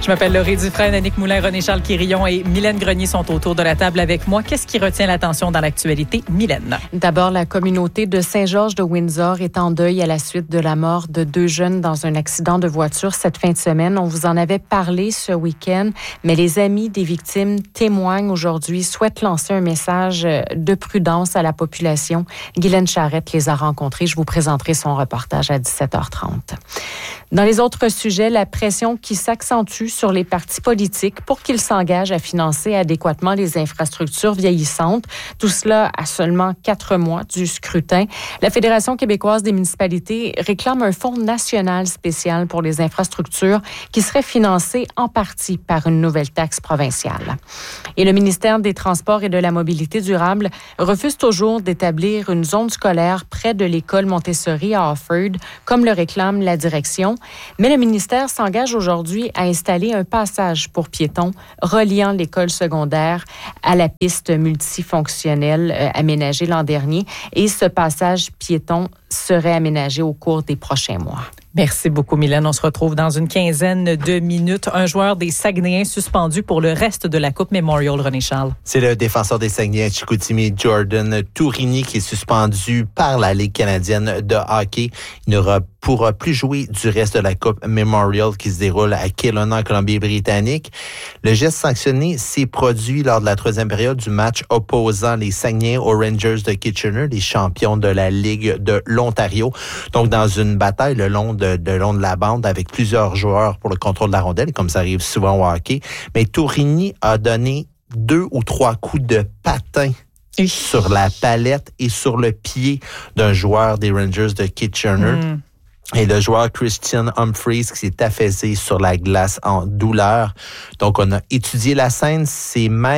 Je m'appelle Laurie Dufresne, Annick Moulin, René-Charles Quirillon et Mylène Grenier sont autour de la table avec moi. Qu'est-ce qui retient l'attention dans l'actualité, Mylène? D'abord, la communauté de Saint-Georges de Windsor est en deuil à la suite de la mort de 2 jeunes dans un accident de voiture cette fin de semaine. On vous en avait parlé ce week-end, mais les amis des victimes témoignent aujourd'hui, souhaitent lancer un message de prudence à la population. Guylaine Charrette les a rencontrés. Je vous présenterai son reportage à 17h30. Dans les autres sujets, la pression qui s'accentue sur les partis politiques pour qu'ils s'engagent à financer adéquatement les infrastructures vieillissantes. Tout cela à seulement 4 mois du scrutin. La Fédération québécoise des municipalités réclame un fonds national spécial pour les infrastructures qui serait financé en partie par une nouvelle taxe provinciale. Et le ministère des Transports et de la Mobilité durable refuse toujours d'établir une zone scolaire près de l'école Montessori à Offord, comme le réclame la direction. Mais le ministère s'engage aujourd'hui à installer un passage pour piétons reliant l'école secondaire à la piste multifonctionnelle aménagée l'an dernier. Et ce passage piéton serait aménagé au cours des prochains mois. Merci beaucoup, Mylène. On se retrouve dans une quinzaine de minutes. Un joueur des Saguenayens suspendu pour le reste de la Coupe Memorial, René-Charles. C'est le défenseur des Saguenayens de Chicoutimi, Jordan Tourigny, qui est suspendu par la Ligue canadienne de hockey. Il ne pourra plus jouer du reste de la Coupe Memorial qui se déroule à Kelowna, en Colombie-Britannique. Le geste sanctionné s'est produit lors de la 3e période du match opposant les Saguenayens aux Rangers de Kitchener, les champions de la Ligue de l'Ontario. Donc, dans une bataille le long de la bande avec plusieurs joueurs pour le contrôle de la rondelle, comme ça arrive souvent au hockey. Mais Tourigny a donné 2 ou 3 coups de patin sur la palette et sur le pied d'un joueur des Rangers de Kitchener. Et le joueur Christian Humphreys qui s'est affaissé sur la glace en douleur. Donc, on a étudié la scène. Ça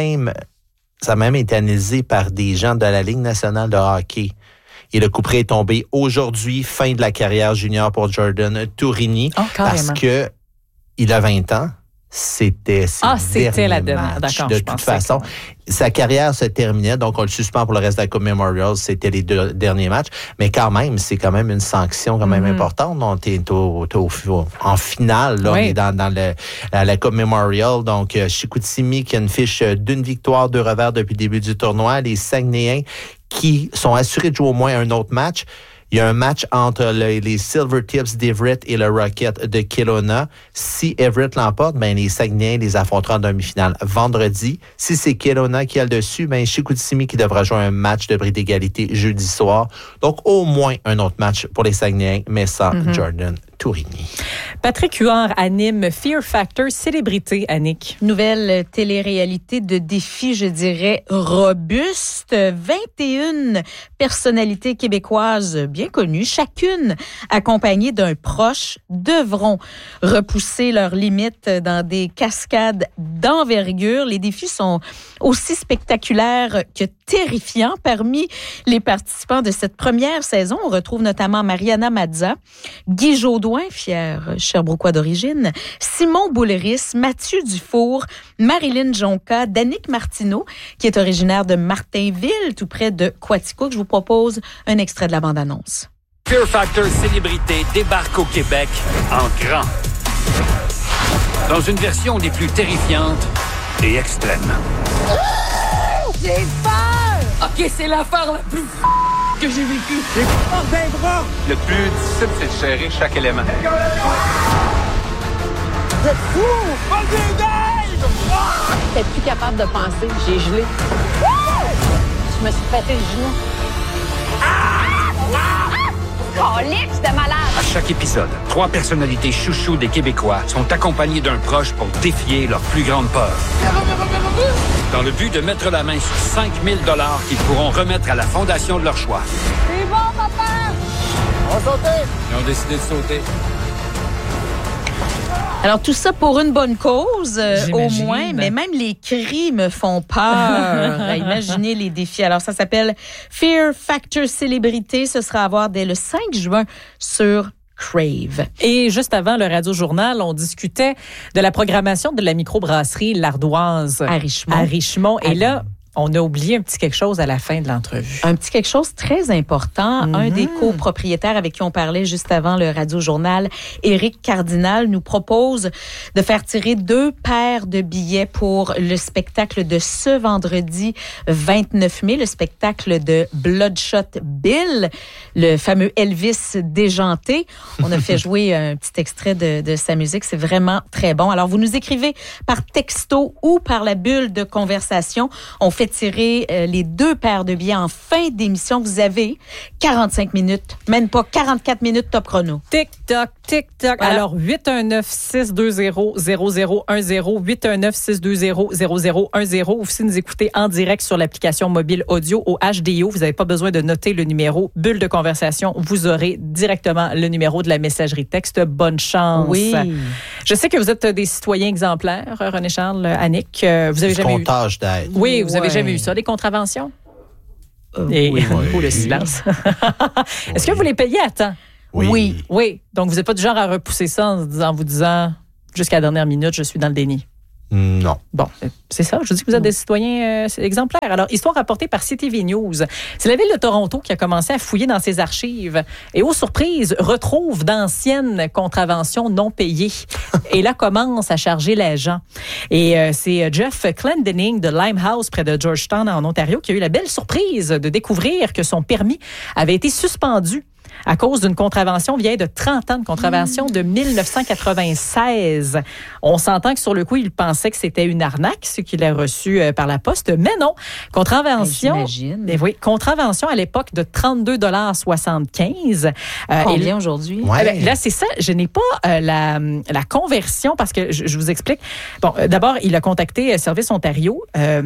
a même été analysé par des gens de la Ligue nationale de hockey. Et le coup près est tombé aujourd'hui, fin de la carrière junior pour Jordan Tourigny. Parce que il a 20 ans. C'était la dernière. D'accord, de toute façon, sa carrière se terminait, donc on le suspend pour le reste de la Coupe Memorial. C'était les 2 derniers matchs, mais quand même, c'est quand même une sanction quand même importante. On est en finale, là, on est dans la Coupe Memorial. Donc, Chicoutimi qui a une fiche d'1 victoire, 2 revers depuis le début du tournoi. Les Saguenayens qui sont assurés de jouer au moins un autre match. Il y a un match entre les Silvertips d'Everett et le Rocket de Kelowna. Si Everett l'emporte, les Saguenayens les affronteront en demi-finale vendredi. Si c'est Kelowna qui a le dessus, Chicoutimi qui devra jouer un match de bris d'égalité jeudi soir. Donc, au moins un autre match pour les Saguenayens, mais sans Jordan Tourigny. Patrick Huard anime Fear Factor Célébrité, Annick. Nouvelle télé-réalité de défi, je dirais, robuste. 21 personnalités québécoises bien connues, chacune accompagnée d'un proche, devront repousser leurs limites dans des cascades d'envergure. Les défis sont aussi spectaculaires que terrifiants. Parmi les participants de cette première saison, on retrouve notamment Mariana Mazza, Guy Jodoin, fier Sherbrookois d'origine, Simon Bouleris, Mathieu Dufour, Marilyn Jonca, Danick Martineau, qui est originaire de Martinville, tout près de Quaticook. Je vous propose un extrait de la bande-annonce. Fear Factor Célébrité débarque au Québec en grand. Dans une version des plus terrifiantes et extrêmes. J'ai peur! OK, c'est l'affaire la plus que j'ai vécue. J'ai peur d'un bras! Le plus difficile, c'est de gérer chaque élément. C'est fou! J'étais plus capable de penser. J'ai gelé. Je me suis pété le genou. Colique, j'étais malade! À chaque épisode, 3 personnalités chouchous des Québécois sont accompagnées d'un proche pour défier leur plus grande peur. Dans le but de mettre la main sur 5 000 $ qu'ils pourront remettre à la fondation de leur choix. C'est bon, papa! On va sauter! Ils ont décidé de sauter. Alors, tout ça pour une bonne cause, au moins, mais même les cris me font peur. Imaginez les défis. Alors, ça s'appelle Fear Factor Célébrité. Ce sera à voir dès le 5 juin sur Crave. Et juste avant le Radio-Journal, on discutait de la programmation de la microbrasserie L'Ardoise à Richemont. Et là, on a oublié un petit quelque chose à la fin de l'entrevue. Un petit quelque chose très important. Un des copropriétaires avec qui on parlait juste avant le Radio-Journal, Éric Cardinal, nous propose de faire tirer 2 paires de billets pour le spectacle de ce vendredi 29 mai, le spectacle de Bloodshot Bill, le fameux Elvis déjanté. On a fait jouer un petit extrait de sa musique. C'est vraiment très bon. Alors, vous nous écrivez par texto ou par la bulle de conversation. On fait tirer les 2 paires de billets en fin d'émission. Vous avez 45 minutes, même pas 44 minutes top chrono. Tic-toc, tic-toc. Voilà. Alors, 819-620-0010, 819-620-0010, ou si nous écoutez en direct sur l'application mobile audio au HDO, vous n'avez pas besoin de noter le numéro bulle de conversation. Vous aurez directement le numéro de la messagerie texte. Bonne chance. Oui. Je sais que vous êtes des citoyens exemplaires, René-Charles, Annick. Vous avez jamais eu... comptage d'aide. Oui, vous avez jamais eu ça, des contraventions? Et Oui. le silence. Est-ce que vous les payez à temps? Oui. Oui. Donc, vous n'êtes pas du genre à repousser ça en vous disant, jusqu'à la dernière minute, je suis dans le déni. Non. Bon, c'est ça. Je vous dis que vous êtes des citoyens exemplaires. Alors, histoire rapportée par CTV News. C'est la ville de Toronto qui a commencé à fouiller dans ses archives et, aux surprises, retrouve d'anciennes contraventions non payées. Et là, commence à charger l'agent. Et c'est Jeff Clendening de Limehouse, près de Georgetown, en Ontario, qui a eu la belle surprise de découvrir que son permis avait été suspendu à cause d'une contravention vieille de 30 ans, de contravention de 1996. On s'entend que sur le coup, il pensait que c'était une arnaque, ce qu'il a reçu par la poste, mais non. Contravention, oui, contravention à l'époque de 32,75 $. Combien aujourd'hui? Ouais. Là, c'est ça. Je n'ai pas la conversion parce que je vous explique. Bon, d'abord, il a contacté Service Ontario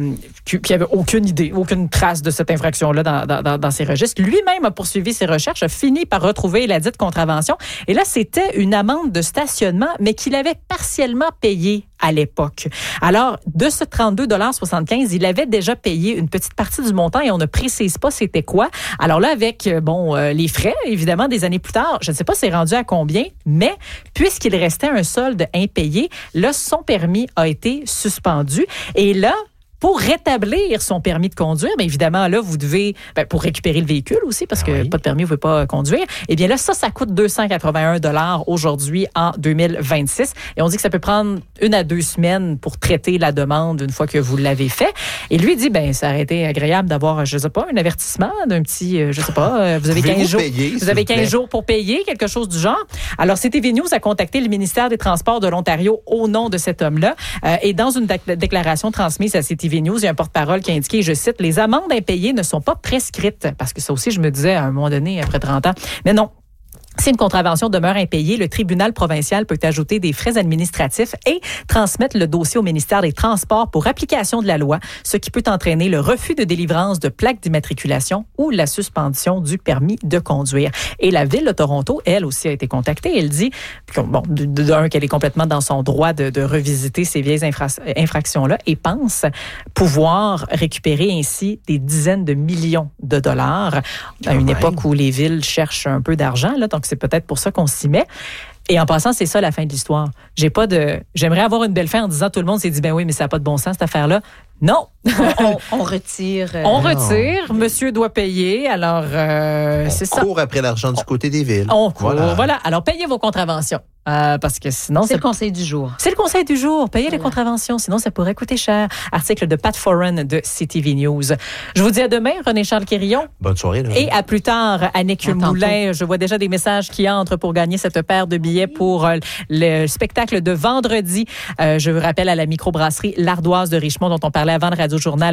qui n'avait aucune idée, aucune trace de cette infraction-là dans ses registres. Lui-même a poursuivi ses recherches, a fini par retrouver la dite contravention. Et là, c'était une amende de stationnement, mais qu'il avait partiellement payée à l'époque. Alors, de ce 32,75 $, il avait déjà payé une petite partie du montant et on ne précise pas c'était quoi. Alors là, avec les frais, évidemment, des années plus tard, je ne sais pas c'est rendu à combien, mais puisqu'il restait un solde impayé, là, son permis a été suspendu. Et là, pour rétablir son permis de conduire, bien évidemment, là, vous devez, pour récupérer le véhicule aussi, parce que pas de permis, vous ne pouvez pas conduire, eh bien là, ça coûte 281 $ aujourd'hui en 2026. Et on dit que ça peut prendre 1 à 2 semaines pour traiter la demande une fois que vous l'avez fait. Et lui dit, ça aurait été agréable d'avoir, je ne sais pas, un avertissement d'un petit, je ne sais pas, vous avez 15 jours. Vous avez 15 jours pour payer, quelque chose du genre. Alors, CTV News a contacté le ministère des Transports de l'Ontario au nom de cet homme-là. Et dans une déclaration transmise à CTV News, il y a un porte-parole qui a indiqué, je cite, « Les amendes impayées ne sont pas prescrites. » Parce que ça aussi, je me disais à un moment donné, après 30 ans. Mais non. Si une contravention demeure impayée, le tribunal provincial peut ajouter des frais administratifs et transmettre le dossier au ministère des Transports pour application de la loi, ce qui peut entraîner le refus de délivrance de plaques d'immatriculation ou la suspension du permis de conduire. Et la Ville de Toronto, elle aussi, a été contactée. Elle dit, qu'elle est complètement dans son droit de revisiter ces vieilles infractions-là et pense pouvoir récupérer ainsi des dizaines de millions de dollars à une époque où les villes cherchent un peu d'argent, là, donc c'est peut-être pour ça qu'on s'y met. Et en passant, c'est ça la fin de l'histoire. J'aimerais avoir une belle fin en disant tout le monde s'est dit, oui, mais ça n'a pas de bon sens cette affaire-là. Non. On retire. On retire. Monsieur doit payer. Alors, c'est ça. On court après l'argent du côté des villes. On court. Voilà. Alors, payez vos contraventions. Parce que sinon... C'est le conseil du jour. C'est le conseil du jour. Payez les contraventions. Sinon, ça pourrait coûter cher. Article de Pat Foran de CTV News. Je vous dis à demain, René-Charles Quérillon. Bonne soirée. Là. Et à plus tard, Annick Moulin. Je vois déjà des messages qui entrent pour gagner cette paire de billets pour le spectacle de vendredi. Je vous rappelle à la microbrasserie L'Ardoise de Richemont, dont on parlait avant le Radio-Journal,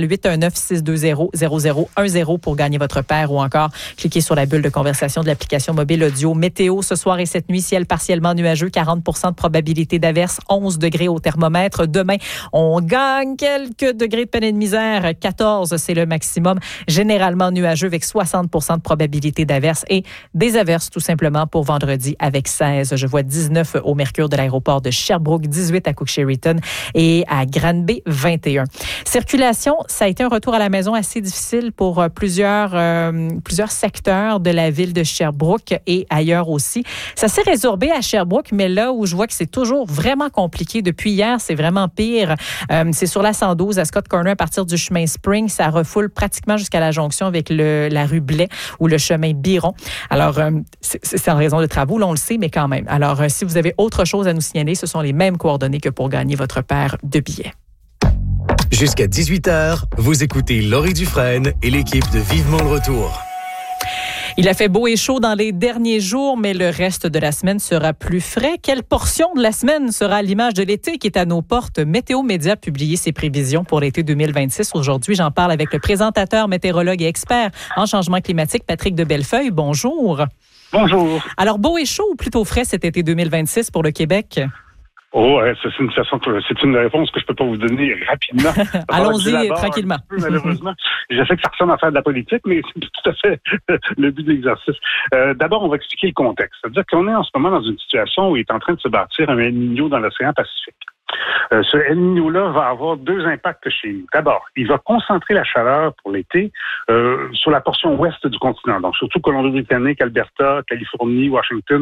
819-620-0010 pour gagner votre paire, ou encore cliquez sur la bulle de conversation de l'application mobile audio. Météo ce soir et cette nuit, ciel partiellement nuageux, 40 % de probabilité d'averse, 11 degrés au thermomètre. Demain, on gagne quelques degrés de peine et de misère, 14, c'est le maximum. Généralement nuageux avec 60 % de probabilité d'averse et des averses tout simplement pour vendredi avec 16. Je vois 19 au Mercure de l'aéroport de Sherbrooke, 18 à Cook-Sheridan et à Granby, 21. Circulation, ça a été un retour à la maison assez difficile pour plusieurs secteurs de la ville de Sherbrooke et ailleurs aussi. Ça s'est résorbé à Sherbrooke Sherbrooke, mais là où je vois que c'est toujours vraiment compliqué, depuis hier, c'est vraiment pire. C'est sur la 112 à Scott Corner à partir du chemin Spring. Ça refoule pratiquement jusqu'à la jonction avec la rue Blais ou le chemin Biron. Alors, c'est en raison de travaux, là, on le sait, mais quand même. Alors, si vous avez autre chose à nous signaler, ce sont les mêmes coordonnées que pour gagner votre paire de billets. Jusqu'à 18h, vous écoutez Laurie Dufresne et l'équipe de Vivement le Retour. Il a fait beau et chaud dans les derniers jours, mais le reste de la semaine sera plus frais. Quelle portion de la semaine sera à l'image de l'été qui est à nos portes? Météo Média a publié ses prévisions pour l'été 2026. Aujourd'hui, j'en parle avec le présentateur, météorologue et expert en changement climatique, Patrick de Bellefeuille. Bonjour. Bonjour. Alors, beau et chaud ou plutôt frais cet été 2026 pour le Québec? Oh, ouais, c'est une réponse que je peux pas vous donner rapidement. Allons-y, tranquillement. Malheureusement, je sais que ça ressemble à faire de la politique, mais c'est tout à fait le but de l'exercice. D'abord, on va expliquer le contexte. C'est-à-dire qu'on est en ce moment dans une situation où il est en train de se bâtir un El Niño dans l'océan Pacifique. Ce El Niño-là va avoir deux impacts chez nous. D'abord, il va concentrer la chaleur pour l'été sur la portion ouest du continent, donc surtout Colombie-Britannique, Alberta, Californie, Washington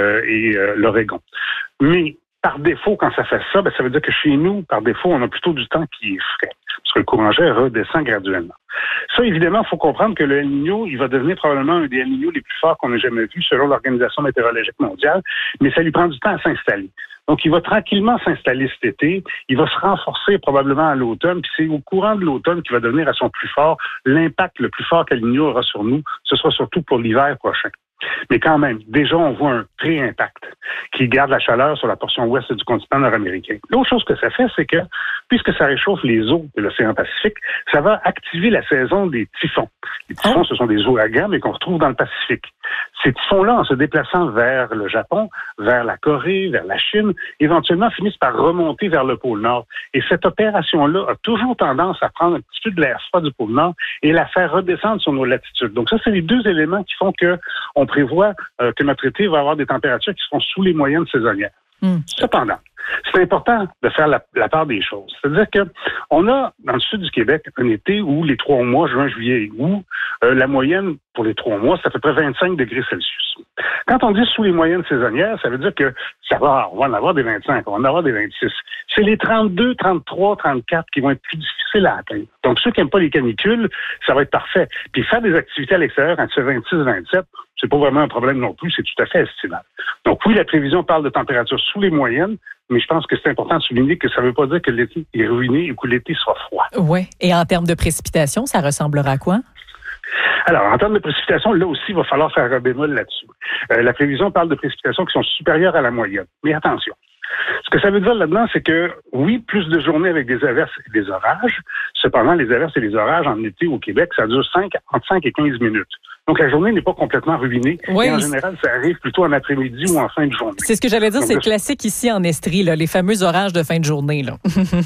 et l'Oregon. Mais par défaut, quand ça fait ça, ça veut dire que chez nous, par défaut, on a plutôt du temps qui est frais, parce que le courant d'air redescend graduellement. Ça, évidemment, il faut comprendre que le El Niño, il va devenir probablement un des El Niño les plus forts qu'on ait jamais vus selon l'Organisation météorologique mondiale, mais ça lui prend du temps à s'installer. Donc, il va tranquillement s'installer cet été. Il va se renforcer probablement à l'automne. Puis c'est au courant de l'automne qu'il va devenir à son plus fort. L'impact le plus fort qu'El Niño aura sur nous, ce sera surtout pour l'hiver prochain. Mais quand même, déjà, on voit un pré-impact qui garde la chaleur sur la portion ouest du continent nord-américain. L'autre chose que ça fait, c'est que, puisque ça réchauffe les eaux de l'océan Pacifique, ça va activer la saison des typhons. Les typhons, ce sont des ouragans, mais qu'on retrouve dans le Pacifique. Ces typhons-là, en se déplaçant vers le Japon, vers la Corée, vers la Chine, éventuellement finissent par remonter vers le pôle Nord. Et cette opération-là a toujours tendance à prendre un petit peu de l'air froid du pôle Nord et la faire redescendre sur nos latitudes. Donc ça, c'est les deux éléments qui font que on prévoit que notre été va avoir des températures qui seront sous les moyennes saisonnières. Cependant, c'est important de faire la part des choses. C'est-à-dire que on a, dans le sud du Québec, un été où les 3 mois, juin, juillet et août, la moyenne pour les 3 mois, c'est à peu près 25 degrés Celsius. Quand on dit sous les moyennes saisonnières, ça veut dire que on va en avoir des 25, on va en avoir des 26. C'est les 32, 33, 34 qui vont être plus difficiles à atteindre. Donc, ceux qui n'aiment pas les canicules, ça va être parfait. Puis faire des activités à l'extérieur entre 26 et 27, c'est pas vraiment un problème non plus, c'est tout à fait estimable. Donc oui, la prévision parle de températures sous les moyennes, mais je pense que c'est important de souligner que ça ne veut pas dire que l'été est ruiné et que l'été sera froid. Oui. Et en termes de précipitations, ça ressemblera à quoi? Alors, en termes de précipitations, là aussi, il va falloir faire un bémol là-dessus. La prévision parle de précipitations qui sont supérieures à la moyenne. Mais attention. Ce que ça veut dire là-dedans, c'est que, oui, plus de journées avec des averses et des orages. Cependant, les averses et les orages en été au Québec, ça dure entre 5 et 15 minutes. Donc, la journée n'est pas complètement ruinée. Oui, et en général, ça arrive plutôt en après-midi ou en fin de journée. C'est ce que j'allais dire, donc, c'est classique ici en Estrie, là, les fameux orages de fin de journée, là.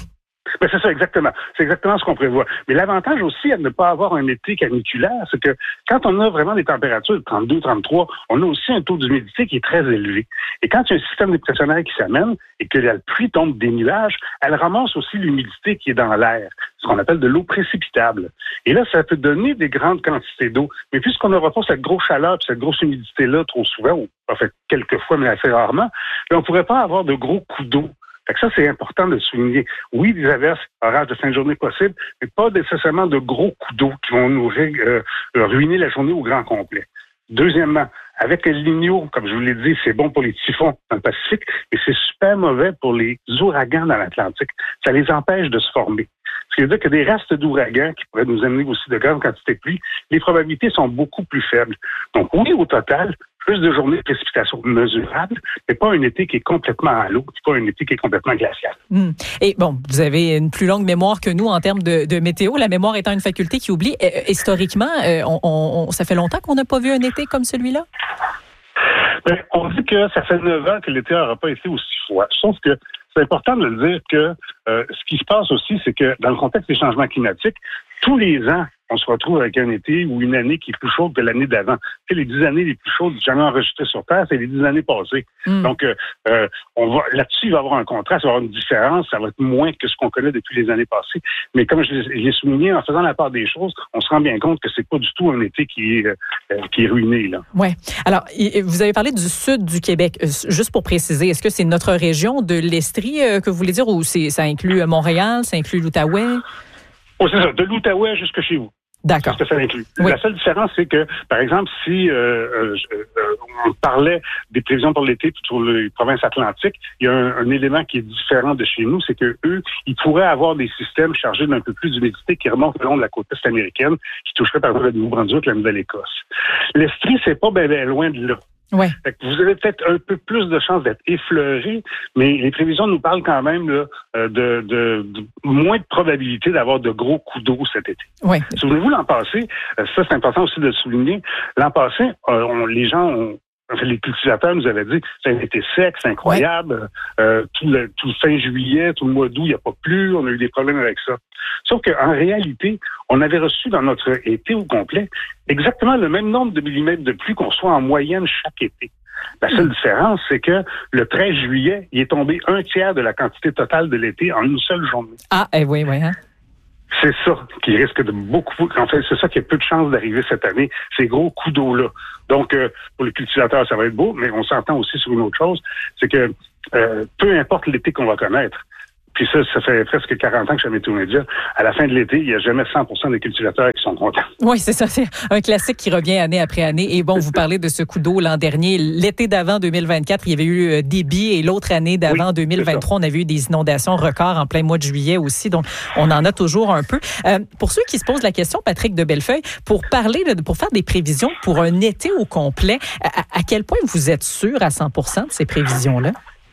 Ben c'est ça, exactement. C'est exactement ce qu'on prévoit. Mais l'avantage aussi à ne pas avoir un été caniculaire, c'est que quand on a vraiment des températures de 32, 33, on a aussi un taux d'humidité qui est très élevé. Et quand il y a un système dépressionnaire qui s'amène et que la pluie tombe des nuages, elle ramasse aussi l'humidité qui est dans l'air, ce qu'on appelle de l'eau précipitable. Et là, ça peut donner des grandes quantités d'eau. Mais puisqu'on n'aura pas cette grosse chaleur et cette grosse humidité-là trop souvent, ou en fait quelques fois, mais assez rarement, on ne pourrait pas avoir de gros coups d'eau. Fait que ça, c'est important de le souligner. Oui, des averses, orages de fin de journée possibles, mais pas nécessairement de gros coups d'eau qui vont nous ruiner la journée au grand complet. Deuxièmement, avec El Niño, comme je vous l'ai dit, c'est bon pour les typhons dans le Pacifique, mais c'est super mauvais pour les ouragans dans l'Atlantique. Ça les empêche de se former. Ce qui veut dire que des restes d'ouragans qui pourraient nous amener aussi de grandes quantités de pluie, les probabilités sont beaucoup plus faibles. Donc oui, au total, plus de journées de précipitations mesurables, mais pas un été qui est complètement à l'eau, pas un été qui est complètement glacial. Et bon, vous avez une plus longue mémoire que nous en termes de météo, la mémoire étant une faculté qui oublie. Historiquement, ça fait longtemps qu'on n'a pas vu un été comme celui-là? Ben, on dit que ça fait 9 ans que l'été n'aura pas été aussi froid. Sauf que c'est important de le dire que ce qui se passe aussi, c'est que dans le contexte des changements climatiques, tous les ans, on se retrouve avec un été ou une année qui est plus chaude que l'année d'avant. Tu sais, les 10 années les plus chaudes jamais enregistrées sur Terre, c'est les 10 années passées. Donc, là-dessus, il va y avoir un contraste, il va y avoir une différence, ça va être moins que ce qu'on connaît depuis les années passées. Mais comme je l'ai souligné, en faisant la part des choses, on se rend bien compte que c'est pas du tout un été qui est ruiné, là. Ouais. Alors, vous avez parlé du sud du Québec. Juste pour préciser, est-ce que c'est notre région de l'Estrie que vous voulez dire ou ça inclut Montréal, ça inclut l'Outaouais? Oh, c'est ça, de l'Outaouais jusque chez vous. D'accord. C'est ce que ça inclut. Oui. La seule différence, c'est que, par exemple, si on parlait des prévisions pour l'été sur les provinces atlantiques, il y a un élément qui est différent de chez nous, c'est que eux, ils pourraient avoir des systèmes chargés d'un peu plus d'humidité qui remontent le long de la côte est américaine, qui toucherait par exemple le Nouveau-Brunswick, la Nouvelle-Écosse. L'Estrie, c'est pas bien loin de là. Ouais. Fait que vous avez peut-être un peu plus de chances d'être effleuré, mais les prévisions nous parlent quand même là, de moins de probabilité d'avoir de gros coups d'eau cet été. Ouais. Souvenez-vous, l'an passé, ça c'est important aussi de le souligner, l'an passé, les cultivateurs nous avaient dit ça a été sec, c'est incroyable, tout le fin juillet, tout le mois d'août, il n'y a pas plu, on a eu des problèmes avec ça. Sauf qu'en réalité, on avait reçu dans notre été au complet exactement le même nombre de millimètres de pluie qu'on reçoit en moyenne chaque été. La seule différence, c'est que le 13 juillet, il est tombé 1/3 de la quantité totale de l'été en une seule journée. Ah, oui, hein? C'est ça qui risque de beaucoup... En fait, c'est ça qui a peu de chances d'arriver cette année, ces gros coups d'eau-là. Donc, pour les cultivateurs, ça va être beau, mais on s'entend aussi sur une autre chose, c'est que peu importe l'été qu'on va connaître, puis ça fait presque 40 ans que je fais Météo Média. À la fin de l'été, il n'y a jamais 100% des cultivateurs qui sont contents. Oui, c'est ça. C'est un classique qui revient année après année. Et bon, vous parlez de ce coup d'eau l'an dernier. L'été d'avant, 2024, il y avait eu débit. Et l'autre année d'avant, 2023, on avait eu des inondations records en plein mois de juillet aussi. Donc, on en a toujours un peu. Pour ceux qui se posent la question, Patrick de Bellefeuille, pour faire des prévisions pour un été au complet, à quel point vous êtes sûr à 100% de ces prévisions-là?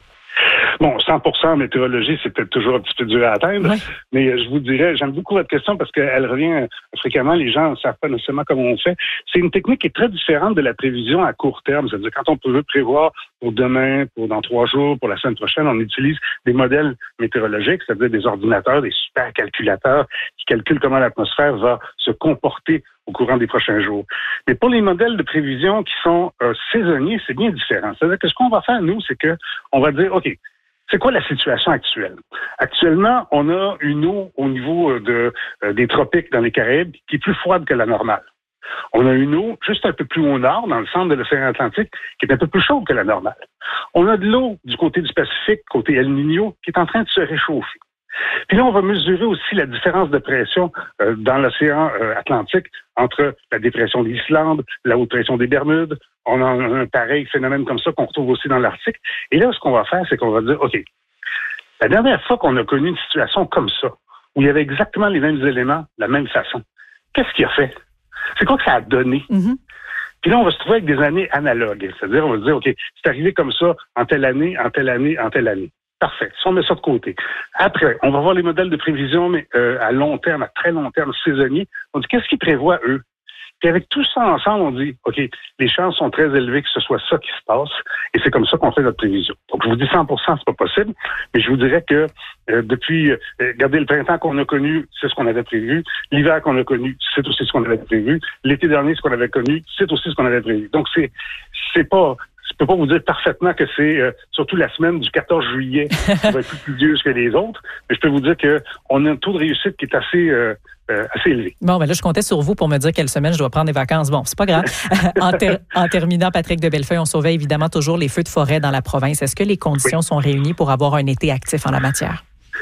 Bon, 100% en météorologie, c'est peut-être toujours un petit peu dur à atteindre, mais je vous dirais, j'aime beaucoup votre question parce qu'elle revient fréquemment, les gens ne savent pas nécessairement comment on fait. C'est une technique qui est très différente de la prévision à court terme, c'est-à-dire quand on peut prévoir pour demain, pour dans 3 jours, pour la semaine prochaine, on utilise des modèles météorologiques, c'est-à-dire des ordinateurs, des supercalculateurs qui calculent comment l'atmosphère va se comporter au courant des prochains jours. Mais pour les modèles de prévision qui sont saisonniers, c'est bien différent. C'est-à-dire que ce qu'on va faire, nous, c'est que on va dire, OK, c'est quoi la situation actuelle? Actuellement, on a une eau au niveau des tropiques dans les Caraïbes qui est plus froide que la normale. On a une eau juste un peu plus au nord, dans le centre de l'océan Atlantique, qui est un peu plus chaude que la normale. On a de l'eau du côté du Pacifique, côté El Niño, qui est en train de se réchauffer. Puis là, on va mesurer aussi la différence de pression dans l'océan Atlantique entre la dépression d'Islande, la haute pression des Bermudes. On a un pareil phénomène comme ça qu'on retrouve aussi dans l'Arctique. Et là, ce qu'on va faire, c'est qu'on va dire, OK, la dernière fois qu'on a connu une situation comme ça, où il y avait exactement les mêmes éléments, de la même façon, qu'est-ce qu'il a fait? C'est quoi que ça a donné? Mm-hmm. Puis là, on va se trouver avec des années analogues. C'est-à-dire, on va se dire, OK, c'est arrivé comme ça en telle année, en telle année, en telle année. Parfait. Si on met ça de côté. Après, on va voir les modèles de prévision, mais à long terme, à très long terme, saisonniers. On dit, qu'est-ce qu'ils prévoient, eux? Puis avec tout ça ensemble, on dit, OK, les chances sont très élevées que ce soit ça qui se passe, et c'est comme ça qu'on fait notre prévision. Donc, je vous dis 100%, c'est pas possible, mais je vous dirais que depuis, regardez, le printemps qu'on a connu, c'est ce qu'on avait prévu. L'hiver qu'on a connu, c'est aussi ce qu'on avait prévu. L'été dernier, ce qu'on avait connu, c'est aussi ce qu'on avait prévu. Donc, c'est pas... Je peux pas vous dire parfaitement que c'est surtout la semaine du 14 juillet qui va être plus pluvieuse que les autres, mais je peux vous dire qu'on a un taux de réussite qui est assez élevé. Bon, ben là, je comptais sur vous pour me dire quelle semaine je dois prendre des vacances. Bon, c'est pas grave. En terminant, Patrick de Bellefeuille, on surveille évidemment toujours les feux de forêt dans la province. Est-ce que les conditions sont réunies pour avoir un été actif en la matière?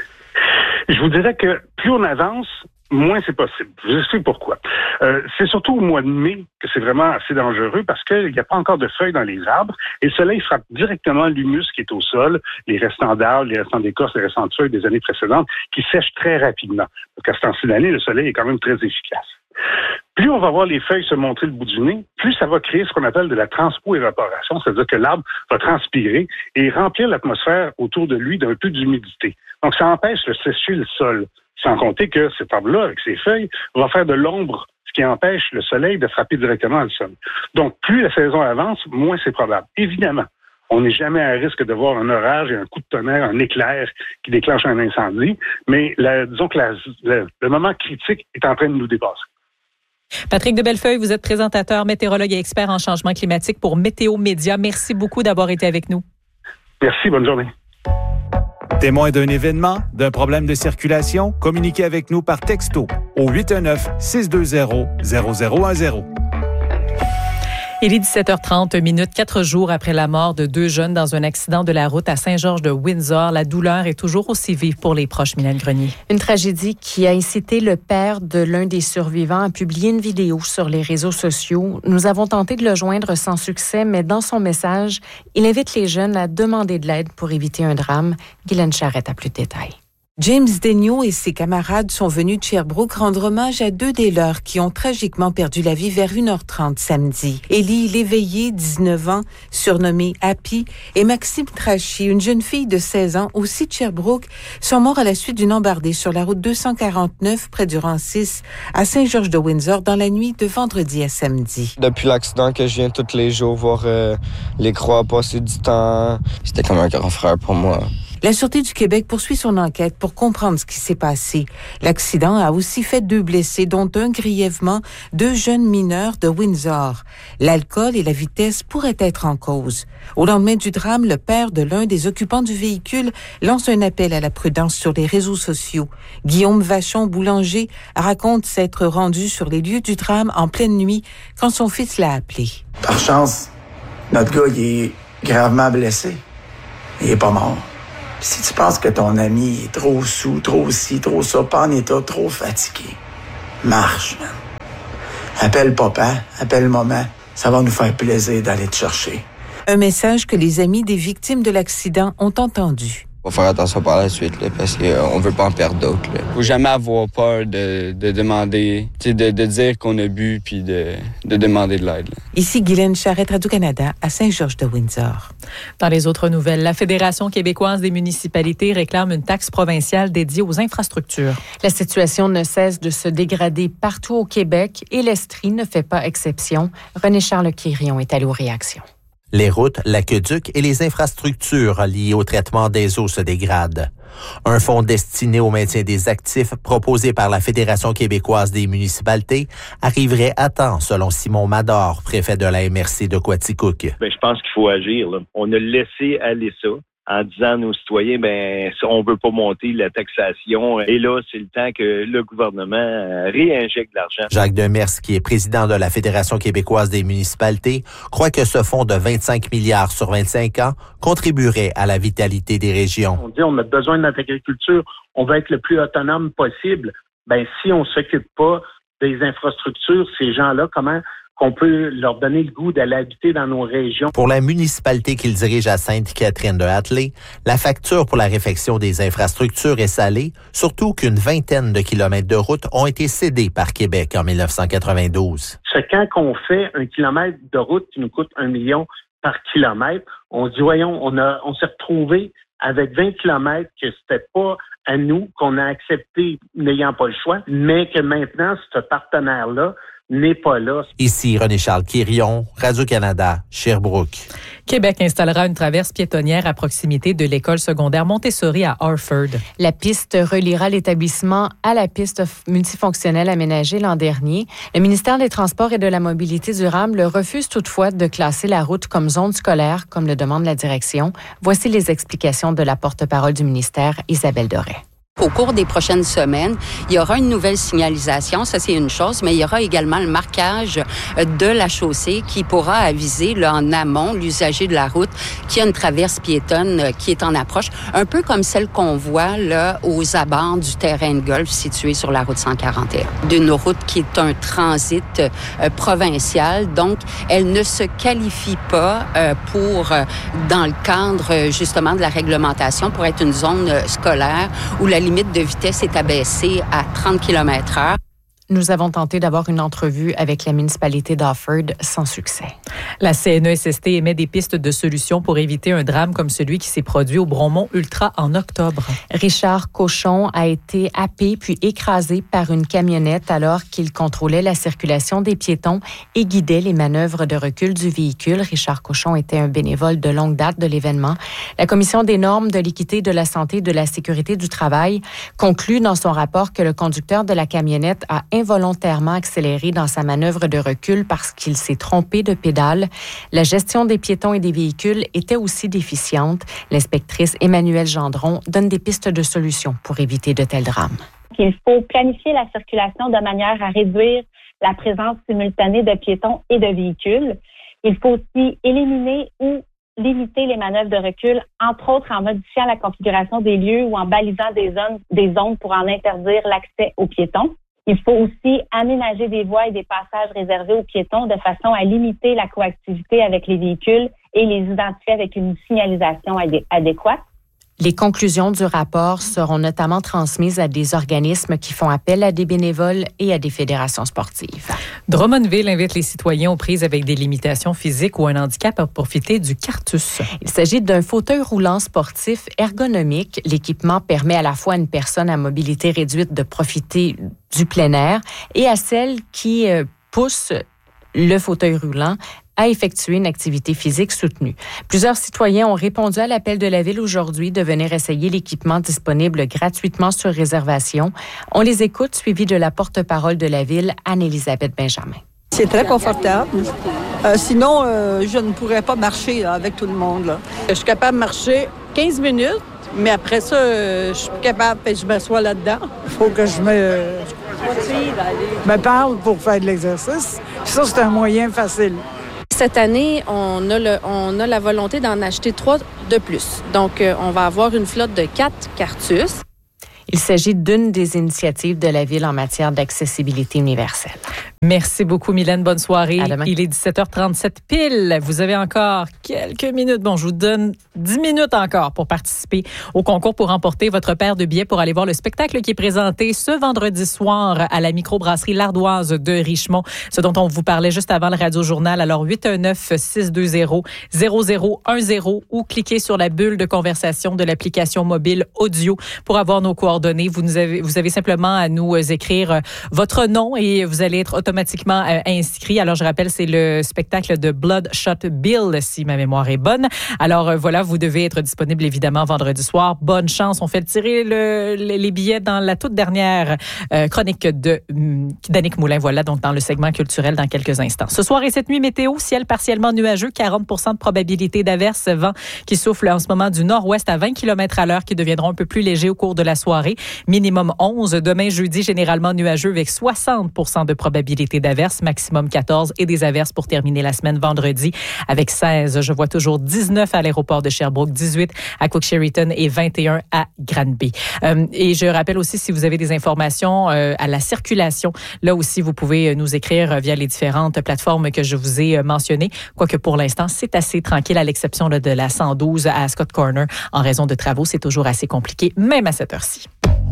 Je vous dirais que plus on avance, moins c'est possible. Je vous explique pourquoi. C'est surtout au mois de mai que c'est vraiment assez dangereux parce qu'il n'y a pas encore de feuilles dans les arbres et le soleil frappe directement l'humus qui est au sol, les restants d'arbres, les restants d'écorce, les restants de feuilles des années précédentes qui sèchent très rapidement. Donc à ce temps-ci d'année, le soleil est quand même très efficace. Plus on va voir les feuilles se montrer le bout du nez, plus ça va créer ce qu'on appelle de la transpo-évaporation, c'est-à-dire que l'arbre va transpirer et remplir l'atmosphère autour de lui d'un peu d'humidité. Donc ça empêche de sécher le sol. Sans compter que cet arbre-là, avec ses feuilles, va faire de l'ombre, ce qui empêche le soleil de frapper directement le sol. Donc, plus la saison avance, moins c'est probable. Évidemment, on n'est jamais à risque de voir un orage et un coup de tonnerre, un éclair qui déclenche un incendie, mais disons que le moment critique est en train de nous dépasser. Patrick de Bellefeuille, vous êtes présentateur, météorologue et expert en changement climatique pour Météo Média. Merci beaucoup d'avoir été avec nous. Merci, bonne journée. Témoin d'un événement, d'un problème de circulation, communiquez avec nous par texto au 819-620-0010. Il est 17h30, 4 jours après la mort de 2 jeunes dans un accident de la route à Saint-Georges-de-Windsor. La douleur est toujours aussi vive pour les proches, Mylène Grenier. Une tragédie qui a incité le père de l'un des survivants à publier une vidéo sur les réseaux sociaux. Nous avons tenté de le joindre sans succès, mais dans son message, il invite les jeunes à demander de l'aide pour éviter un drame. Guylaine Charrette a plus de détails. James Daigneault et ses camarades sont venus de Sherbrooke rendre hommage à 2 des leurs qui ont tragiquement perdu la vie vers 1h30 samedi. Élie Léveillé, 19 ans, surnommée Happy, et Maxime Trachy, une jeune fille de 16 ans, aussi de Sherbrooke, sont morts à la suite d'une embardée sur la route 249 près du rang 6 à Saint-Georges-de-Windsor dans la nuit de vendredi à samedi. Depuis l'accident que je viens tous les jours voir les croix passer du temps, c'était comme un grand frère pour moi. La Sûreté du Québec poursuit son enquête pour comprendre ce qui s'est passé. L'accident a aussi fait 2 blessés, dont un grièvement, 2 jeunes mineurs de Windsor. L'alcool et la vitesse pourraient être en cause. Au lendemain du drame, le père de l'un des occupants du véhicule lance un appel à la prudence sur les réseaux sociaux. Guillaume Vachon, boulanger, raconte s'être rendu sur les lieux du drame en pleine nuit quand son fils l'a appelé. Par chance, notre gars, il est gravement blessé. Il est pas mort. Si tu penses que ton ami est trop sous, trop ci, trop ça, pas en état, trop fatigué, marche, man. Appelle papa, appelle maman. Ça va nous faire plaisir d'aller te chercher. Un message que les amis des victimes de l'accident ont entendu. Faut faire attention par la suite, là, parce qu'on veut pas en perdre d'autres. Là. Faut jamais avoir peur de demander, de dire qu'on a bu, puis de demander de l'aide. Là. Ici Guylaine Charrette, Radio-Canada, à Saint-Georges-de-Windsor. Dans les autres nouvelles, la Fédération québécoise des municipalités réclame une taxe provinciale dédiée aux infrastructures. La situation ne cesse de se dégrader partout au Québec et l'Estrie ne fait pas exception. René-Charles Quirion est allé aux réactions. Les routes, l'aqueduc et les infrastructures liées au traitement des eaux se dégradent. Un fonds destiné au maintien des actifs proposé par la Fédération québécoise des municipalités arriverait à temps, selon Simon Mador, préfet de la MRC de Quaticook. Je pense qu'il faut agir. Là. On a laissé aller ça en disant à nos citoyens, on veut pas monter la taxation. Et là, c'est le temps que le gouvernement réinjecte de l'argent. Jacques Demers, qui est président de la Fédération québécoise des municipalités, croit que ce fonds de 25 milliards sur 25 ans contribuerait à la vitalité des régions. On dit on a besoin de notre agriculture, on va être le plus autonome possible. Si on s'occupe pas des infrastructures, ces gens-là, comment qu'on peut leur donner le goût d'aller habiter dans nos régions. Pour la municipalité qu'il dirige à Sainte-Catherine-de-Hatley, la facture pour la réfection des infrastructures est salée, surtout qu'une 20aine de kilomètres de route ont été cédés par Québec en 1992. C'est quand on fait un kilomètre de route qui nous coûte 1 million par kilomètre, on dit, voyons, on s'est retrouvé avec 20 kilomètres que c'était pas à nous, qu'on a accepté n'ayant pas le choix, mais que maintenant, ce partenaire-là n'est pas là. Ici René-Charles Quirion, Radio-Canada, Sherbrooke. Québec installera une traverse piétonnière à proximité de l'école secondaire Montessori à Harford. La piste reliera l'établissement à la piste multifonctionnelle aménagée l'an dernier. Le ministère des Transports et de la Mobilité durable refuse toutefois de classer la route comme zone scolaire, comme le demande la direction. Voici les explications de la porte-parole du ministère, Isabelle Doré. Au cours des prochaines semaines, il y aura une nouvelle signalisation, ça c'est une chose, mais il y aura également le marquage de la chaussée qui pourra aviser là, en amont l'usager de la route qui a une traverse piétonne qui est en approche, un peu comme celle qu'on voit là aux abords du terrain de golf situé sur la route 141. D'une route qui est un transit provincial, donc elle ne se qualifie pas pour, dans le cadre justement de la réglementation, pour être une zone scolaire où la limite de vitesse est abaissée à 30 km/h. Nous avons tenté d'avoir une entrevue avec la municipalité d'Harford sans succès. La CNESST émet des pistes de solutions pour éviter un drame comme celui qui s'est produit au Bromont Ultra en octobre. Richard Cochon a été happé puis écrasé par une camionnette alors qu'il contrôlait la circulation des piétons et guidait les manœuvres de recul du véhicule. Richard Cochon était un bénévole de longue date de l'événement. La Commission des normes de l'équité, de la santé et de la sécurité du travail conclut dans son rapport que le conducteur de la camionnette a involontairement accéléré dans sa manœuvre de recul parce qu'il s'est trompé de pédale. La gestion des piétons et des véhicules était aussi déficiente. L'inspectrice Emmanuelle Gendron donne des pistes de solutions pour éviter de tels drames. Il faut planifier la circulation de manière à réduire la présence simultanée de piétons et de véhicules. Il faut aussi éliminer ou limiter les manœuvres de recul, entre autres en modifiant la configuration des lieux ou en balisant des zones pour en interdire l'accès aux piétons. Il faut aussi aménager des voies et des passages réservés aux piétons de façon à limiter la coactivité avec les véhicules et les identifier avec une signalisation adéquate. Les conclusions du rapport seront notamment transmises à des organismes qui font appel à des bénévoles et à des fédérations sportives. Drummondville invite les citoyens aux prises avec des limitations physiques ou un handicap à profiter du Cartus. Il s'agit d'un fauteuil roulant sportif ergonomique. L'équipement permet à la fois à une personne à mobilité réduite de profiter du plein air et à celle qui pousse le fauteuil roulant à effectuer une activité physique soutenue. Plusieurs citoyens ont répondu à l'appel de la Ville aujourd'hui de venir essayer l'équipement disponible gratuitement sur réservation. On les écoute, suivis de la porte-parole de la Ville, Anne-Élisabeth Benjamin. C'est très confortable. Sinon, je ne pourrais pas marcher là, avec tout le monde. Là. Je suis capable de marcher 15 minutes, mais après ça, je suis plus capable et je m'assois là-dedans. Il faut que je me parle pour faire de l'exercice. Ça, c'est un moyen facile. Cette année, on a la volonté d'en acheter 3 de plus. Donc, on va avoir une flotte de 4 Cartus. Il s'agit d'une des initiatives de la Ville en matière d'accessibilité universelle. Merci beaucoup, Mylène. Bonne soirée. À demain. Il est 17h37 pile. Vous avez encore quelques minutes. Bon, je vous donne 10 minutes encore pour participer au concours pour remporter votre paire de billets pour aller voir le spectacle qui est présenté ce vendredi soir à la microbrasserie L'Ardoise de Richemont. Ce dont on vous parlait juste avant le Radio-Journal. Alors, 819-620-0010 ou cliquez sur la bulle de conversation de l'application mobile audio pour avoir nos coordonnées. Vous avez simplement à nous écrire votre nom et vous allez être automatiquement inscrit. Alors, je rappelle, c'est le spectacle de Bloodshot Bill, si ma mémoire est bonne. Alors, voilà, vous devez être disponible, évidemment, vendredi soir. Bonne chance. On fait tirer les billets dans la toute dernière chronique d'Annick Moulin. Voilà, donc dans le segment culturel dans quelques instants. Ce soir et cette nuit, météo, ciel partiellement nuageux, 40% de probabilité d'averse, vent qui souffle en ce moment du nord-ouest à 20 km à l'heure, qui deviendront un peu plus légers au cours de la soirée. Minimum 11. Demain, jeudi, généralement nuageux avec 60% de probabilité d'averse, maximum 14 et des averses pour terminer la semaine vendredi avec 16. Je vois toujours 19 à l'aéroport de Sherbrooke, 18 à Cook-Sheridan et 21 à Granby. Et je rappelle aussi, si vous avez des informations à la circulation, là aussi, vous pouvez nous écrire via les différentes plateformes que je vous ai mentionnées. Quoique pour l'instant, c'est assez tranquille à l'exception de la 112 à Scott Corner. En raison de travaux, c'est toujours assez compliqué, même à cette heure-ci.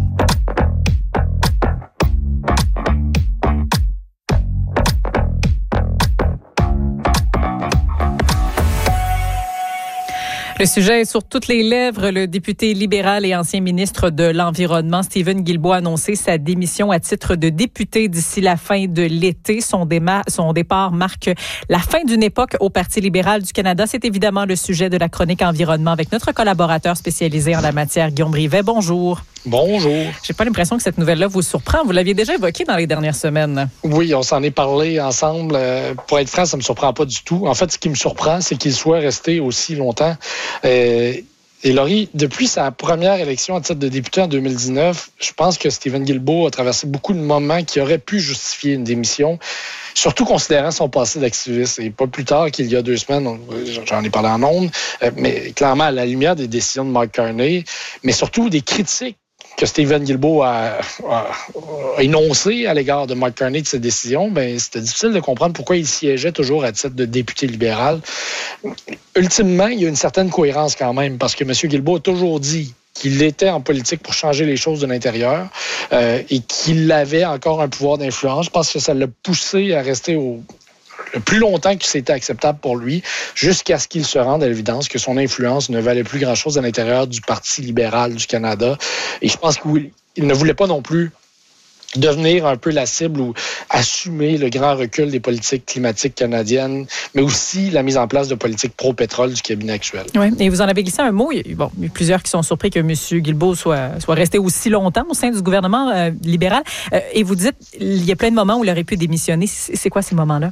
Le sujet est sur toutes les lèvres. Le député libéral et ancien ministre de l'Environnement, Stephen Guilbeault, a annoncé sa démission à titre de député d'ici la fin de l'été. Son départ marque la fin d'une époque au Parti libéral du Canada. C'est évidemment le sujet de la chronique environnement avec notre collaborateur spécialisé en la matière, Guillaume Brivet. Bonjour. Bonjour. J'ai pas l'impression que cette nouvelle-là vous surprend. Vous l'aviez déjà évoqué dans les dernières semaines. Oui, on s'en est parlé ensemble. Pour être franc, ça me surprend pas du tout. En fait, ce qui me surprend, c'est qu'il soit resté aussi longtemps. Et Laurie, depuis sa première élection à titre de député en 2019, je pense que Stephen Guilbeault a traversé beaucoup de moments qui auraient pu justifier une démission, surtout considérant son passé d'activiste. Et pas plus tard qu'il y a 2 semaines, j'en ai parlé en ondes, mais clairement à la lumière des décisions de Mark Carney, mais surtout des critiques que Stephen Guilbeault a énoncé à l'égard de Mark Carney de ses décisions, ben c'était difficile de comprendre pourquoi il siégeait toujours à titre de député libéral. Ultimement, il y a une certaine cohérence quand même, parce que M. Guilbeault a toujours dit qu'il était en politique pour changer les choses de l'intérieur et qu'il avait encore un pouvoir d'influence. Je pense que ça l'a poussé à rester le plus longtemps que c'était acceptable pour lui, jusqu'à ce qu'il se rende à l'évidence que son influence ne valait plus grand-chose à l'intérieur du Parti libéral du Canada. Et je pense qu'il ne voulait pas non plus devenir un peu la cible ou assumer le grand recul des politiques climatiques canadiennes, mais aussi la mise en place de politiques pro-pétrole du cabinet actuel. Oui, et vous en avez glissé un mot. Il y a plusieurs qui sont surpris que M. Guilbeault soit resté aussi longtemps au sein du gouvernement libéral. Et vous dites, il y a plein de moments où il aurait pu démissionner. C'est quoi ces moments-là?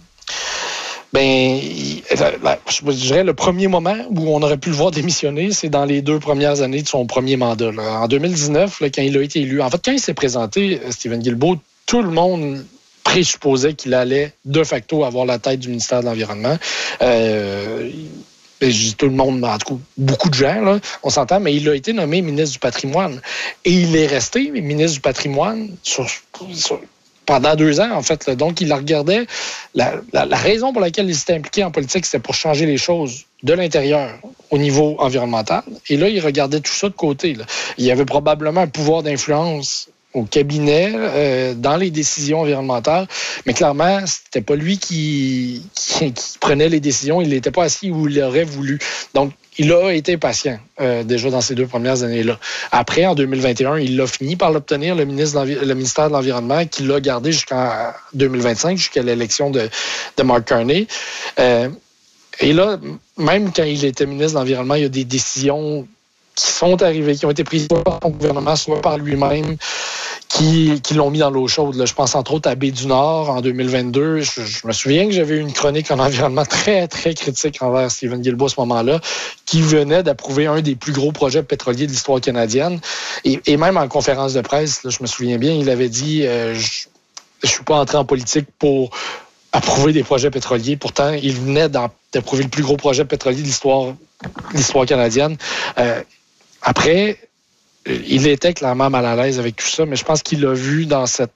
Je dirais le premier moment où on aurait pu le voir démissionner, c'est dans les 2 premières années de son premier mandat. En 2019, quand il a été élu, en fait, quand il s'est présenté, Stephen Guilbeault, tout le monde présupposait qu'il allait de facto avoir la tête du ministère de l'Environnement. Je dis tout le monde, en tout cas, beaucoup de gens, là, on s'entend, mais il a été nommé ministre du Patrimoine. Et il est resté ministre du Patrimoine pendant 2 ans, en fait. Là. Donc, il la regardait. La raison pour laquelle il s'était impliqué en politique, c'était pour changer les choses de l'intérieur au niveau environnemental. Et là, il regardait tout ça de côté. Là. Il y avait probablement un pouvoir d'influence au cabinet, dans les décisions environnementales, mais clairement, c'était pas lui qui prenait les décisions. Il n'était pas assis où il aurait voulu. Donc, il a été patient déjà dans ces 2 premières années-là. Après, en 2021, il a fini par l'obtenir, le ministère de l'Environnement, qui l'a gardé jusqu'en 2025, jusqu'à l'élection de Mark Carney. Et là, même quand il était ministre de l'Environnement, il y a des décisions qui sont arrivées, qui ont été prises soit par son gouvernement, soit par lui-même, qui l'ont mis dans l'eau chaude. Là. Je pense entre autres à Baie-du-Nord en 2022. Je me souviens que j'avais eu une chronique en environnement très, très critique envers Stephen Guilbeault à ce moment-là, qui venait d'approuver un des plus gros projets pétroliers de l'histoire canadienne. Et même en conférence de presse, là, je me souviens bien, il avait dit je suis pas entré en politique pour approuver des projets pétroliers. Pourtant, il venait d'approuver le plus gros projet pétrolier de l'histoire canadienne. Après, il était clairement mal à l'aise avec tout ça, mais je pense qu'il a vu dans cette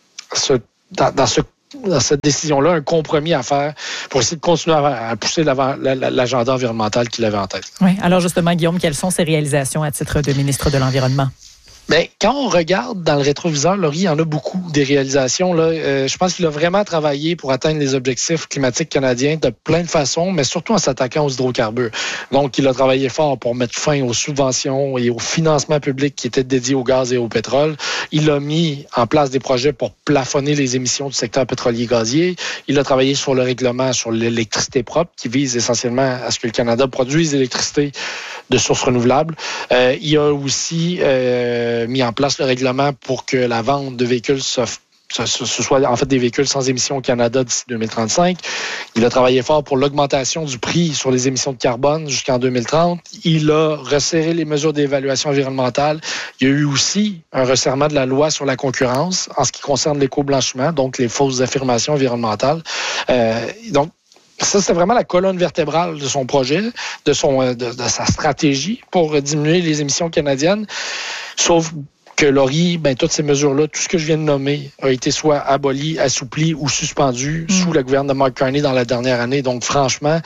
décision-là un compromis à faire pour essayer de continuer à pousser l'agenda environnemental qu'il avait en tête. Oui. Alors justement, Guillaume, quelles sont ses réalisations à titre de ministre de l'Environnement? Bien, quand on regarde dans le rétroviseur, Laurie, il y en a beaucoup des réalisations. Là. Je pense qu'il a vraiment travaillé pour atteindre les objectifs climatiques canadiens de plein de façons, mais surtout en s'attaquant aux hydrocarbures. Donc, il a travaillé fort pour mettre fin aux subventions et au financement public qui étaient dédiés au gaz et au pétrole. Il a mis en place des projets pour plafonner les émissions du secteur pétrolier gazier. Il a travaillé sur le règlement sur l'électricité propre qui vise essentiellement à ce que le Canada produise de l'électricité de sources renouvelables. Il a aussi mis en place le règlement pour que la vente de véhicules ce soit en fait des véhicules sans émissions au Canada d'ici 2035. Il a travaillé fort pour l'augmentation du prix sur les émissions de carbone jusqu'en 2030. Il a resserré les mesures d'évaluation environnementale. Il y a eu aussi un resserrement de la loi sur la concurrence en ce qui concerne l'éco-blanchiment, donc les fausses affirmations environnementales. Donc, ça, c'était vraiment la colonne vertébrale de son projet, de sa stratégie pour diminuer les émissions canadiennes. Sauf que, Laurie, toutes ces mesures-là, tout ce que je viens de nommer, a été soit aboli, assoupli ou suspendu sous la gouverne de Mark Carney dans la dernière année. Donc, franchement,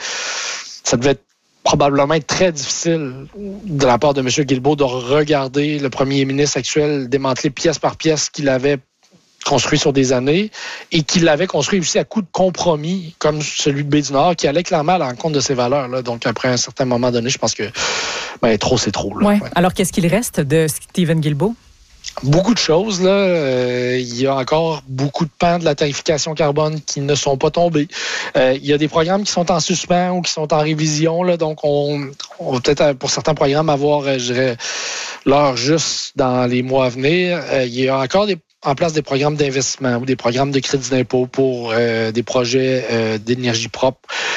ça devait probablement être très difficile de la part de M. Guilbeault de regarder le premier ministre actuel démanteler pièce par pièce qu'il avait construit sur des années et qu'il l'avait construit aussi à coup de compromis comme celui de Baie-du-Nord qui allait clairement à l'encontre de ses valeurs. Là. Donc, après un certain moment donné, je pense que trop, c'est trop. Là. Ouais. Alors, qu'est-ce qu'il reste de Stephen Guilbeault? Beaucoup de choses. Là. Il y a encore beaucoup de pans de la tarification carbone qui ne sont pas tombés. Il y a des programmes qui sont en suspens ou qui sont en révision. Là. Donc, on va peut-être, pour certains programmes, avoir, l'heure juste dans les mois à venir. Il y a encore en place des programmes d'investissement ou des programmes de crédit d'impôt pour des projets d'énergie propre.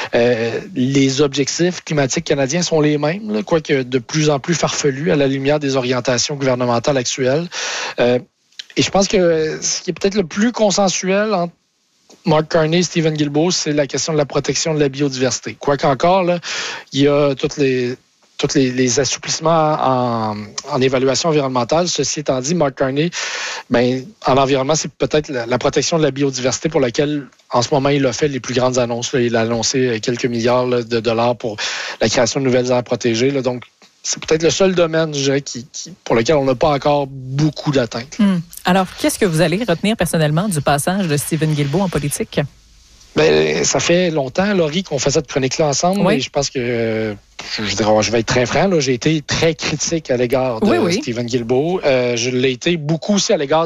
Les objectifs climatiques canadiens sont les mêmes, là, quoique de plus en plus farfelus à la lumière des orientations gouvernementales actuelles. Et je pense que ce qui est peut-être le plus consensuel entre Mark Carney et Stephen Guilbeault, c'est la question de la protection de la biodiversité. Quoique encore, là, il y a tous les assouplissements en évaluation environnementale. Ceci étant dit, Mark Carney, en environnement, c'est peut-être la protection de la biodiversité pour laquelle, en ce moment, il a fait les plus grandes annonces. Là. Il a annoncé quelques milliards de dollars pour la création de nouvelles aires protégées. Là. Donc, c'est peut-être le seul domaine, je dirais, pour lequel on n'a pas encore beaucoup d'atteintes. Alors, qu'est-ce que vous allez retenir personnellement du passage de Stephen Guilbeault en politique? Ça fait longtemps, Laurie, qu'on fait cette chronique-là ensemble. Oui. Et je pense que, je vais être très franc, là, j'ai été très critique à l'égard de Stephen Guilbeault. Je l'ai été beaucoup aussi à l'égard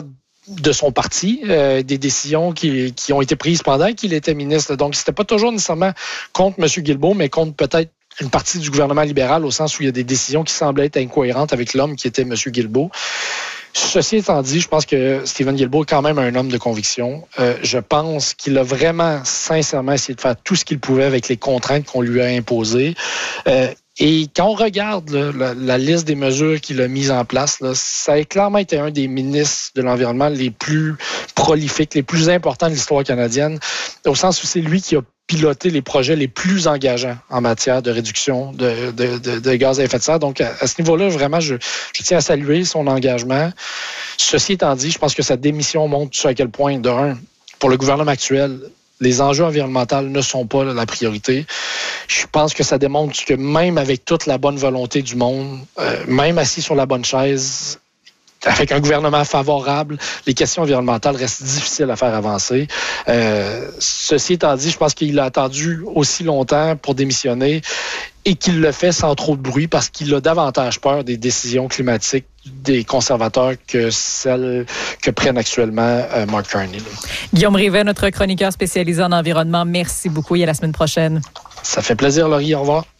de son parti, des décisions qui ont été prises pendant qu'il était ministre. Donc, c'était pas toujours nécessairement contre M. Guilbeault, mais contre peut-être une partie du gouvernement libéral, au sens où il y a des décisions qui semblaient être incohérentes avec l'homme qui était M. Guilbeault. Ceci étant dit, je pense que Stephen Guilbeault est quand même un homme de conviction. Je pense qu'il a vraiment, sincèrement, essayé de faire tout ce qu'il pouvait avec les contraintes qu'on lui a imposées. Et quand on regarde la liste des mesures qu'il a mises en place, là, ça a clairement été un des ministres de l'Environnement les plus prolifiques, les plus importants de l'histoire canadienne, au sens où c'est lui qui a piloté les projets les plus engageants en matière de réduction de gaz à effet de serre. Donc, à ce niveau-là, vraiment, je tiens à saluer son engagement. Ceci étant dit, je pense que sa démission montre à quel point, de un, pour le gouvernement actuel, les enjeux environnementaux ne sont pas la priorité. Je pense que ça démontre que même avec toute la bonne volonté du monde, même assis sur la bonne chaise, avec un gouvernement favorable, les questions environnementales restent difficiles à faire avancer. Ceci étant dit, je pense qu'il a attendu aussi longtemps pour démissionner et qu'il le fait sans trop de bruit parce qu'il a davantage peur des décisions climatiques des conservateurs que celles que prennent actuellement Mark Carney. Guillaume Rivet, notre chroniqueur spécialisé en environnement, merci beaucoup et à la semaine prochaine. Ça fait plaisir, Laurie. Au revoir.